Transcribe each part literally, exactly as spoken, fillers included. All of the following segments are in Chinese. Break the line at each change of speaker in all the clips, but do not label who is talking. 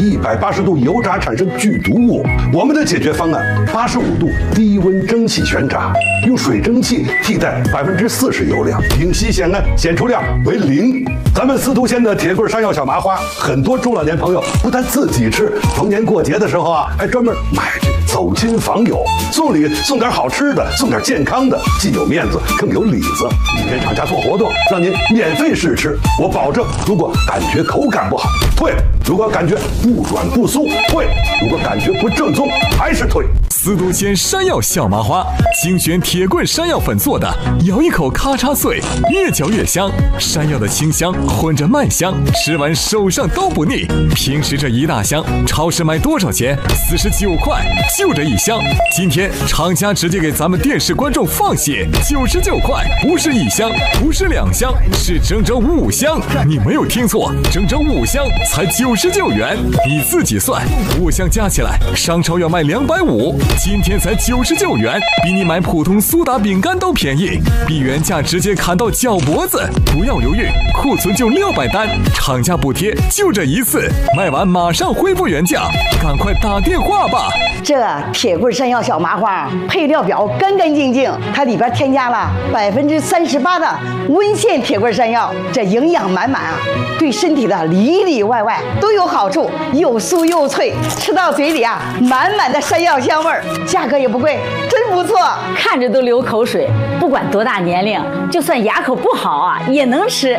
一百八十度油炸产生剧毒物。我们的解决方案：八十五度低温蒸汽旋炸，用水蒸气替代百分之四十油量，丙烯酰胺检出量为零。咱们司徒县的铁棍山药小麻花，很多中老年朋友不但自己吃，逢年过节的时候啊，还专门买去走亲访友，送礼送点好吃的，送点健康的，既有面子更有里子。今天厂家做活动，让您免费试吃，我保证，如果感觉口感不好，退；如果感觉不软不酥，退；如果感觉不正宗，还是退。
司徒县山药小麻花，精选铁棍山药粉做的，咬一口咔嚓碎，越嚼越香。山药的清香混着麦香，吃完手上都不腻。平时这一大箱，超市卖多少钱？四十九块，就这一箱。今天厂家直接给咱们电视观众放血，九十九块，不是一箱，不是两箱，是整整五箱。你没有听错，整整五箱才九十九元。你自己算，五箱加起来，商超要卖两百五。今天才九十九元，比你买普通苏打饼干都便宜，比原价直接砍到脚脖子。不要犹豫，库存就六百单，厂家补贴就这一次，卖完马上恢复原价，赶快打电话吧。
这铁棍山药小麻花配料表干干净净，它里边添加了百分之三十八的温县铁棍山药，这营养满满啊，对身体的里里外外都有好处，又酥又脆，吃到嘴里啊，满满的山药香味儿，价格也不贵，真不错，
看着都流口水。不管多大年龄，就算牙口不好啊，也能吃。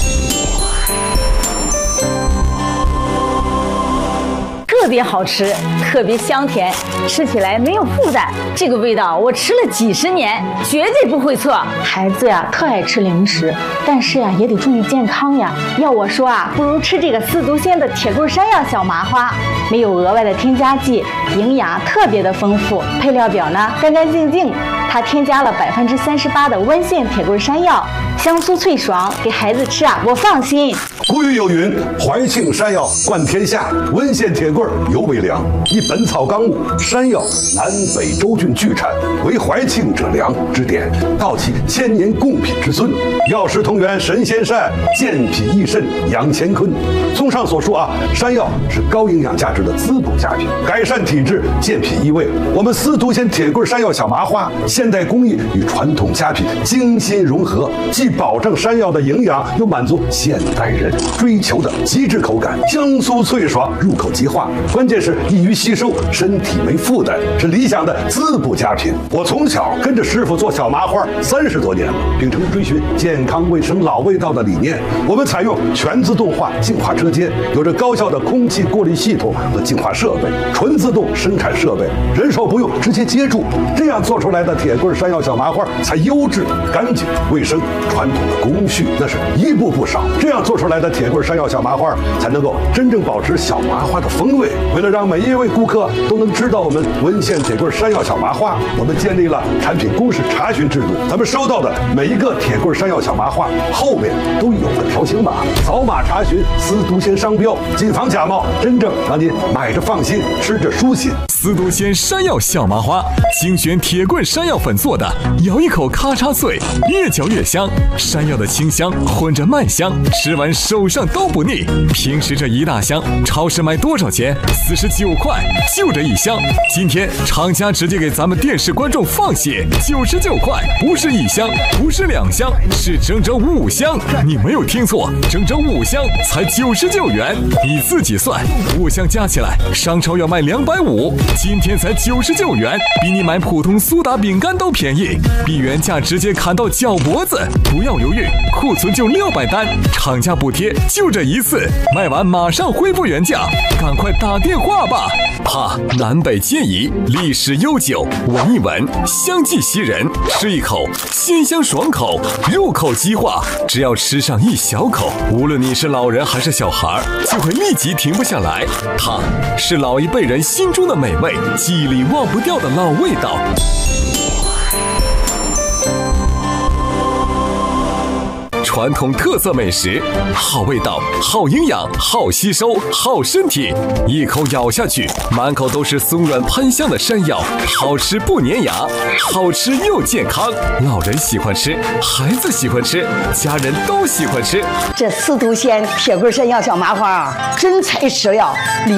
特别好吃，特别香甜，吃起来没有负担。这个味道我吃了几十年，绝对不会错。孩子呀，特爱吃零食，但是呀，也得注意健康呀。要我说啊，不如吃这个司徒县的铁棍山药小麻花，没有额外的添加剂，营养特别的丰富。配料表呢，干干净净，它添加了百分之三十八的温县铁棍山药，香酥脆爽，给孩子吃啊，我放心。
古语有云：“怀庆山药冠天下，温县铁棍尤为良。”依《本草纲目》，山药南北州郡聚产，为怀庆者良之典，道其千年贡品之尊。药食同源，神仙膳，健脾益肾，养乾坤。综上所述啊，山药是高营养价值的滋补佳品，改善体质，健脾益胃。我们司徒县铁棍山药小麻花，现代工艺与传统佳品精心融合，既保证山药的营养，又满足现代人追求的极致口感，香酥脆爽，入口即化。关键是易于吸收，身体没负担，是理想的滋补佳品。我从小跟着师傅做小麻花三十多年了，秉承追寻健康卫生老味道的理念，我们采用全自动化净化车间，有着高效的空气过滤系统和净化设备，纯自动生产设备，人手不用，直接接住，这样做出来的铁棍山药小麻花才优质、干净、卫生。传统的工序那是一步不少，这样做出来的铁棍山药小麻花才能够真正保持小麻花的风味。为了让每一位顾客都能知道我们温县铁棍山药小麻花，我们建立了产品公示查询制度。咱们收到的每一个铁棍山药小麻花后面都有份条形码，扫码查询司徒县商标，谨防假冒，真正让您买着放心，吃着舒心。
司徒县山药小麻花，精选铁棍山药粉做的，咬一口咔嚓碎，越嚼越香。山药的清香混着麦香，吃完手上都不腻。平时这一大箱，超市卖多少钱？四十九块，就这一箱。今天厂家直接给咱们电视观众放血，九十九块，不是一箱，不是两箱，是整整五箱。你没有听错，整整五箱才九十九元。你自己算，五箱加起来，商超要卖两百五。今天才九十九元，比你买普通苏打饼干都便宜，比原价直接砍到脚脖子。不要犹豫，库存就六百单，厂家补贴就这一次，卖完马上恢复原价，赶快打电话吧。怕南北皆宜，历史悠久，闻一闻香气袭人，吃一口鲜香爽口，入口即化。只要吃上一小口，无论你是老人还是小孩，就会立即停不下来。它是老一辈人心中的美味，记忆里忘不掉的老味道。传统特色美食，好味道，好营养，好吸收，好身体。一口咬下去，满口都是松软喷香的山药，好吃不粘牙，好吃又健康。老人喜欢吃，孩子喜欢吃，家人都喜欢吃。
这司徒县铁棍山药小麻花啊，真材实料。里